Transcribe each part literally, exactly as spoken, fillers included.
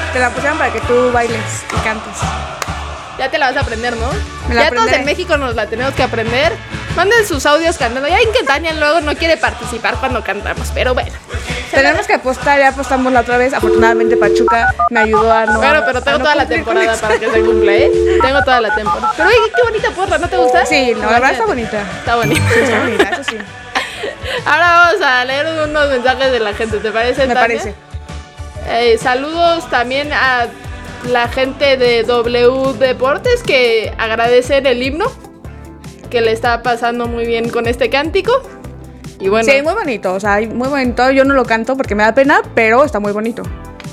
Te la pusieron para que tú bailes y cantes. Ya te la vas a aprender, ¿no? Me la ya aprenderé. todos en México nos la tenemos que aprender. Manden sus audios cantando. Ya ven que Tania luego no quiere participar cuando cantamos, pero bueno. Tenemos que apostar, ya apostamos la otra vez. Afortunadamente Pachuca me ayudó a no. Bueno, pero tengo a no toda la cumplir con temporada eso. para que se cumpla, ¿eh? Tengo toda la temporada. Pero oye, qué bonita porra, ¿no te gusta? Sí, no, la verdad está bonita. Está bonita. Sí, está bonita, eso sí. Ahora vamos a leer unos mensajes de la gente, ¿te parece, Me Tania? parece. Eh, saludos también a la gente de W Deportes que agradecen el himno, que le está pasando muy bien con este cántico. Y bueno, Sí, muy bonito, o sea, muy bonito. Yo no lo canto porque me da pena, pero está muy bonito.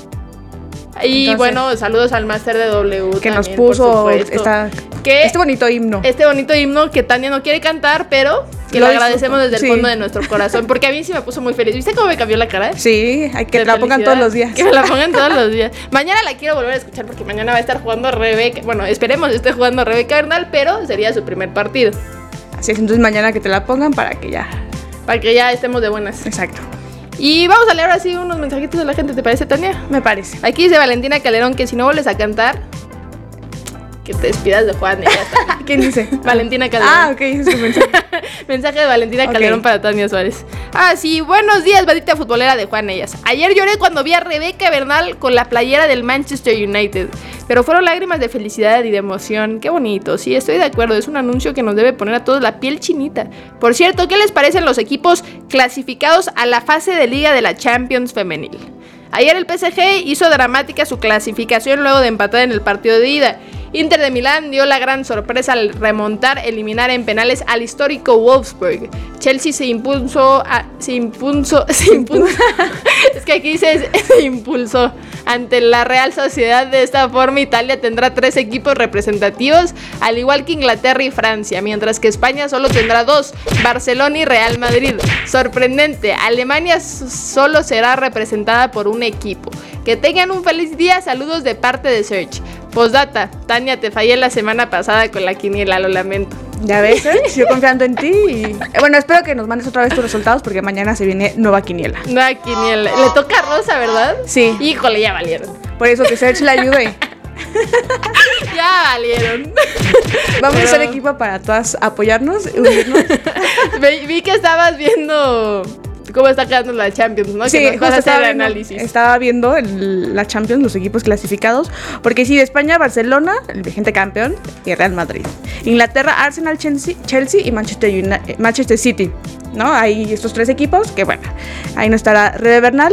y entonces, bueno, saludos al máster de W Que también, nos por puso supuesto. esta, Que este bonito himno. este bonito himno que Tania no quiere cantar, pero que Lo lo disfruto, agradecemos desde el sí. fondo de nuestro corazón, porque a mí sí me puso muy feliz. ¿Viste cómo me cambió la cara? Sí, hay que De la pongan felicidad. todos los días. Que me la pongan todos los días. Mañana la quiero volver a escuchar porque mañana va a estar jugando Rebeca. Bueno, esperemos que esté jugando Rebeca Bernal, pero sería su primer partido. Así es, entonces mañana que te la pongan para que ya. Para que ya estemos de buenas. Exacto. Y vamos a leer así unos mensajitos de la gente, ¿te parece, Tania? Me parece. Aquí dice Valentina Calderón que si no vuelves a cantar, que te despidas de Juan. Y ya está. ¿Quién dice? Valentina Calderón. Ah, ok, ese es tu mensaje. Mensaje de Valentina Ok. Calderón para Tania Suárez. Ah, sí, buenos días, bandita futbolera de Juan Ellas. Ayer lloré cuando vi a Rebeca Bernal con la playera del Manchester United, pero fueron lágrimas de felicidad y de emoción. Qué bonito, sí, estoy de acuerdo, es un anuncio que nos debe poner a todos la piel chinita. Por cierto, ¿qué les parecen los equipos clasificados a la fase de liga de la Champions femenil? Ayer el P S G hizo dramática su clasificación luego de empatar en el partido de ida. Inter de Milán dio la gran sorpresa al remontar, eliminar en penales al histórico Wolfsburg. Chelsea se impulsó, a, se impulsó, se impulsó, es que aquí dice se impulsó ante la Real Sociedad. De esta forma Italia tendrá tres equipos representativos, al igual que Inglaterra y Francia, mientras que España solo tendrá dos, Barcelona y Real Madrid. Sorprendente, Alemania solo será representada por un equipo. Que tengan un feliz día, saludos de parte de Serge. Postdata, Tania, te fallé la semana pasada con la quiniela, lo lamento. Ya ves, ¿eh? Yo confiando en ti. Y... eh, bueno, espero que nos mandes otra vez tus resultados porque mañana se viene nueva quiniela. Nueva quiniela. Le toca a Rosa, ¿verdad? Sí. Híjole, ya valieron. Por eso que Serge la ayude. Ya valieron. Vamos Pero- a hacer equipo para todas apoyarnos, unirnos. Vi, vi que estabas viendo cómo está quedando la Champions, ¿no? Sí, que nos vas a justo hacer estaba el viendo, análisis. estaba viendo el- la Champions, los equipos clasificados. Porque sí, de España, Barcelona, el vigente campeón, y Real Madrid. Inglaterra, Arsenal, Chelsea, Chelsea y Manchester, Uni- Manchester City. ¿No? Hay estos tres equipos que, bueno, ahí no estará Rebe Bernal.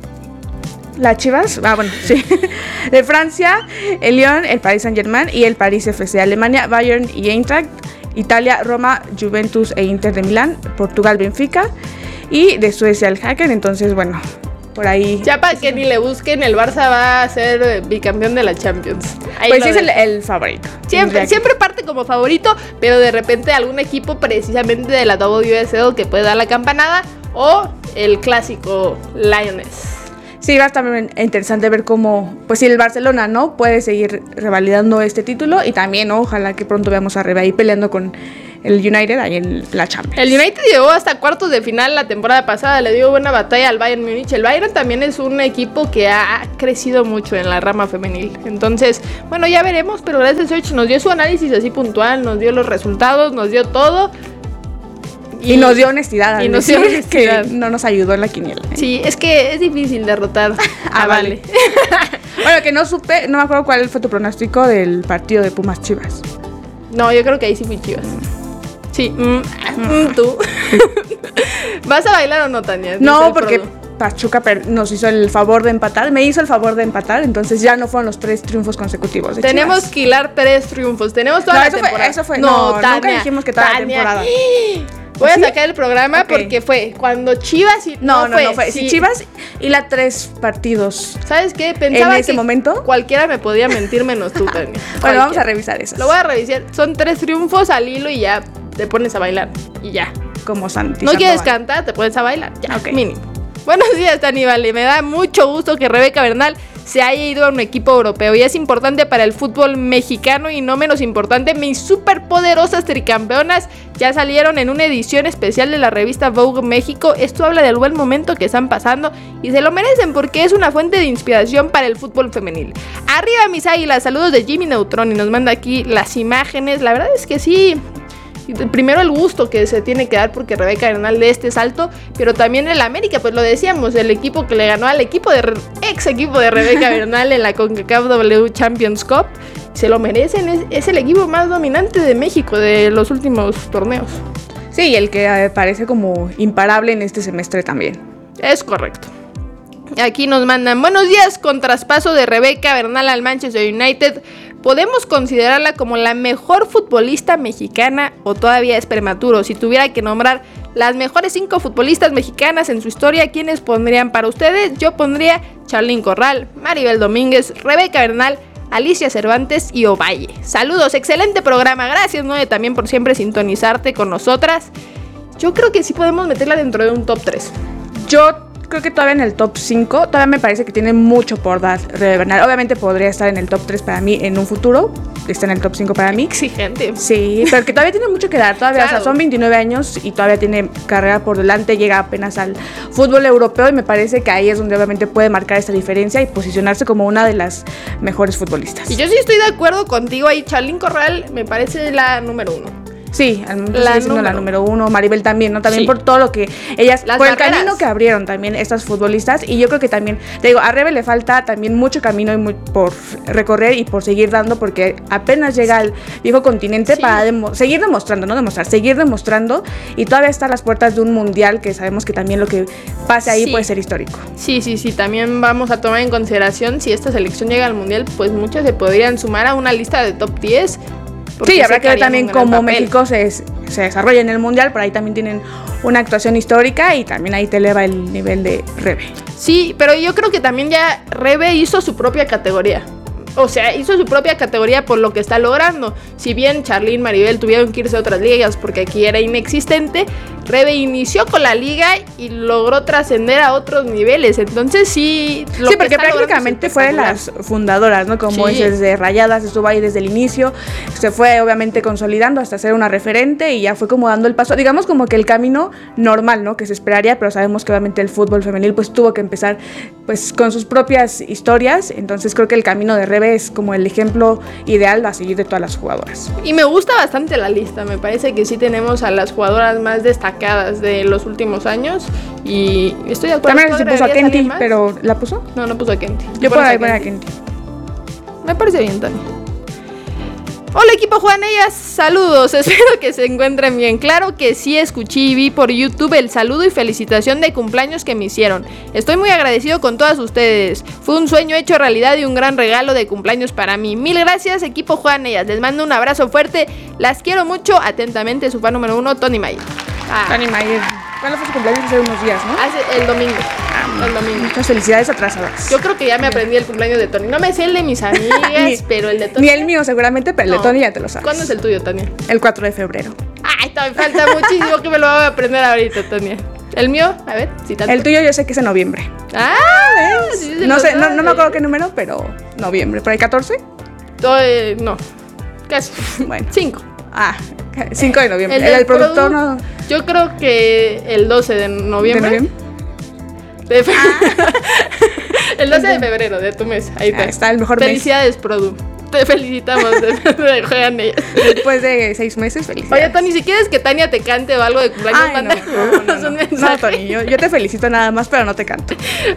La Chivas, ah bueno, sí. De Francia, el Lyon, el Paris Saint-Germain y el Paris F C. Alemania, Bayern y Eintracht. Italia, Roma, Juventus e Inter de Milán. Portugal, Benfica. Y de Suecia, el Haken. Entonces, bueno, por ahí. Ya para que ni le busquen, el Barça va a ser eh, bicampeón de la Champions. Ahí Pues lo sí, es el, dejo. el favorito. Siempre, Tendría que- siempre parte como favorito, pero de repente algún equipo precisamente de la W S L que puede dar la campanada, o el clásico Lioness. Sí, va a estar también interesante ver cómo, pues si el Barcelona, ¿no? Puede seguir revalidando este título y también, ¿no? Ojalá que pronto veamos a Rebe ahí peleando con el United ahí en la Champions. El United llegó hasta cuartos de final la temporada pasada, le dio buena batalla al Bayern Múnich. El Bayern también es un equipo que ha crecido mucho en la rama femenil. Entonces, bueno, ya veremos, pero gracias a Serge nos dio su análisis así puntual, nos dio los resultados, nos dio todo. Y, y nos dio honestidad. al y nos decir dio honestidad. Que no nos ayudó en la quiniela. ¿eh? Sí, es que es difícil derrotar a Ah, Vale. Bueno, que no supe, no me acuerdo cuál fue tu pronóstico del partido de Pumas Chivas. No, yo creo que ahí sí fui Chivas. Sí, mm, mm, tú. ¿Vas a bailar o no, Tania? Dice No, el porque Frodo. Pachuca per- nos hizo el favor de empatar, me hizo el favor de empatar, entonces ya no fueron los tres triunfos consecutivos de Tenemos Chivas. que hilar tres triunfos. Tenemos toda No, la eso fue- temporada. eso fue- no, nunca dijimos que toda la temporada. Voy a ¿Sí? sacar el programa Ok. porque fue cuando Chivas y No, no, no, fue. sí. Si Chivas hila tres partidos. ¿Sabes qué? Pensaba en ese que momento. cualquiera me podía mentir menos tú, Tania. Bueno, Cualquiera. vamos a revisar eso. Lo voy a revisar. Son tres triunfos al hilo y ya te pones a bailar. Y ya. Como Santi. No quieres Sandoval. cantar, te pones a bailar. Ya, Ok. mínimo. Buenos días, Tani Vale. Me da mucho gusto que Rebeca Bernal se haya ido a un equipo europeo. Y es importante para el fútbol mexicano y no menos importante, mis superpoderosas tricampeonas ya salieron en una edición especial de la revista Vogue México. Esto habla del buen momento que están pasando y se lo merecen porque es una fuente de inspiración para el fútbol femenil. Arriba mis águilas, saludos de Jimmy Neutron y nos manda aquí las imágenes. La verdad es que sí, primero el gusto que se tiene que dar porque Rebeca Bernal de este salto, pero también el América, pues lo decíamos, el equipo que le ganó al equipo de ex equipo de Rebeca Bernal en la CONCACAF W Champions Cup, se lo merecen, es, es el equipo más dominante de México de los últimos torneos. Sí, el que eh, parece como imparable en este semestre también. Es correcto. Aquí nos mandan, buenos días, con traspaso de Rebeca Bernal al Manchester United, ¿podemos considerarla como la mejor futbolista mexicana o todavía es prematuro? Si tuviera que nombrar las mejores cinco futbolistas mexicanas en su historia, ¿quiénes pondrían para ustedes? Yo pondría Charlín Corral, Maribel Domínguez, Rebeca Bernal, Alicia Cervantes y Ovalle. Saludos, excelente programa, gracias Noé también por siempre sintonizarte con nosotras. Yo creo que sí podemos meterla dentro de un top tres. Yo creo que todavía en el top cinco, todavía me parece que tiene mucho por dar Rebeca Bernal. Obviamente podría estar en el top tres para mí en un futuro, está en el top cinco para mí. Exigente. Sí, pero que todavía tiene mucho que dar, todavía, Claro. o sea, son veintinueve años y todavía tiene carrera por delante, llega apenas al fútbol europeo y me parece que ahí es donde obviamente puede marcar esta diferencia y posicionarse como una de las mejores futbolistas. Y yo sí estoy de acuerdo contigo ahí, Charlín Corral me parece la número uno. Sí, al momento La sigue siendo la número. número uno, Maribel también, ¿no? También Sí. por todo lo que ellas, Las por el barreras. camino que abrieron también estas futbolistas y yo creo que también, te digo, a Rebe le falta también mucho camino y muy por recorrer y por seguir dando porque apenas llega al viejo continente Sí. para demo- seguir demostrando, no demostrar, seguir demostrando y todavía está a las puertas de un mundial que sabemos que también lo que pase ahí Sí. puede ser histórico. Sí, sí, sí, también vamos a tomar en consideración si esta selección llega al Mundial, pues muchas se podrían sumar a una lista de top diez. porque Sí, sé habrá que ver harían también un gran cómo papel. México se, se desarrolla en el mundial, por ahí también tienen una actuación histórica y también ahí te eleva el nivel de Rebe. Sí, pero yo creo que también ya Rebe hizo su propia categoría. O sea, hizo su propia categoría por lo que está logrando. Si bien Charlín, Maribel tuvieron que irse a otras ligas porque aquí era inexistente, Rebe inició con la liga y logró trascender a otros niveles. Entonces sí... lo Sí, que porque está logrando prácticamente es fue de espectacular. las fundadoras, ¿no? Como Sí. dices, de Rayadas, estuvo ahí desde el inicio, se fue obviamente consolidando hasta ser una referente y ya fue como dando el paso, digamos como que el camino normal, ¿no? Que se esperaría, pero sabemos que obviamente el fútbol femenil pues tuvo que empezar pues con sus propias historias, entonces creo que el camino de Rebe es como el ejemplo ideal a seguir de todas las jugadoras. Y me gusta bastante la lista, me parece que sí tenemos a las jugadoras más destacadas de los últimos años y estoy de acuerdo. También ¿Tú se puso a agregarías alguien Kenty, más? pero ¿la puso? No, no puso a Kenty. Yo por Pones ahí ponía a Kenty. Me parece bien, Tani. Hola equipo Juanellas, saludos, espero que se encuentren bien. Claro que sí escuché y vi por YouTube el saludo y felicitación de cumpleaños que me hicieron. Estoy muy agradecido con todas ustedes. Fue un sueño hecho realidad y un gran regalo de cumpleaños para mí. Mil gracias equipo Juanellas, les mando un abrazo fuerte, las quiero mucho. Atentamente su fan número uno, Tony Mayer. Ah, Tony Mayer. ¿Cuándo fue su cumpleaños? Hace unos días, ¿no? hace el domingo. El domingo. Muchas felicidades atrasadas. Yo creo que ya me aprendí el cumpleaños de Tony. No me sé el de mis amigas, Ni- pero el de Tony. Ni el mío seguramente, pero el No. de Tony ya te lo sabes. ¿Cuándo es el tuyo, Tania? El cuatro de febrero. Ay, todavía falta muchísimo que me lo voy a aprender ahorita, Tania. ¿El mío? A ver, si tanto. El tuyo yo sé que es en noviembre. Ah, sí, se No lo sé, no, sabe. no me acuerdo qué número, pero noviembre. ¿Por ahí catorce? To- eh, no, casi. Bueno. Cinco. Ah, cinco de noviembre. El, del del productor produ- no. Yo creo que el doce de ¿De noviembre. noviembre? De fe- el doce de febrero de tu mes. Ahí está. Ah, está el mejor mes. Felicidades, Produ. Te felicitamos de, de juegan ellas. Después de seis meses, feliz. Oye, Tony, si quieres que Tania te cante o algo de cumpleaños, Ay, no, mándanos no, no, no. un No, mensaje. Tony, yo, yo te felicito nada más, pero no te canto.